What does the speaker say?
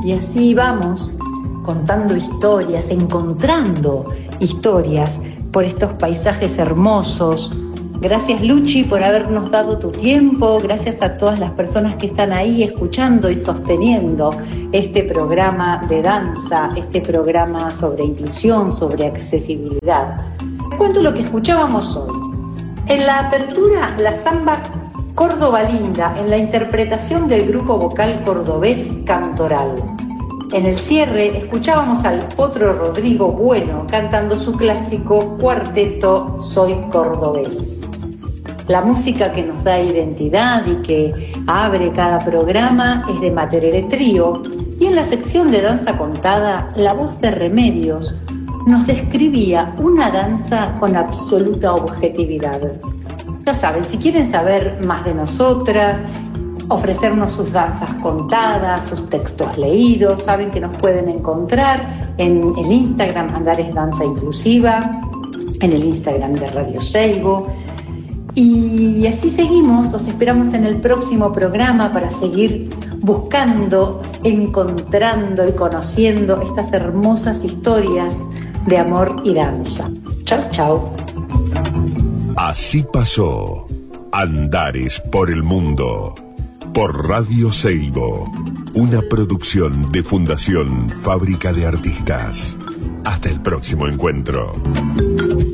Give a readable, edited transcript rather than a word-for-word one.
Y así vamos contando historias, encontrando historias por estos paisajes hermosos. Gracias, Luchi, por habernos dado tu tiempo. Gracias a todas las personas que están ahí escuchando y sosteniendo este programa de danza, este programa sobre inclusión, sobre accesibilidad. Te cuento lo que escuchábamos hoy. En la apertura, la samba Córdoba Linda, en la interpretación del grupo vocal cordobés Cantoral. En el cierre escuchábamos al Potro Rodrigo Bueno cantando su clásico cuarteto Soy Cordobés. La música que nos da identidad y que abre cada programa es de Materere Trío, y en la sección de danza contada, la voz de Remedios nos describía una danza con absoluta objetividad. Ya saben, si quieren saber más de nosotras, ofrecernos sus danzas contadas, sus textos leídos, saben que nos pueden encontrar en el Instagram Andares Danza Inclusiva, en el Instagram de Radio Seibo. Y así seguimos, los esperamos en el próximo programa para seguir buscando, encontrando y conociendo estas hermosas historias de amor y danza. Chau, chau. Así pasó Andares por el Mundo, por Radio Seibo, una producción de Fundación Fábrica de Artistas. Hasta el próximo encuentro.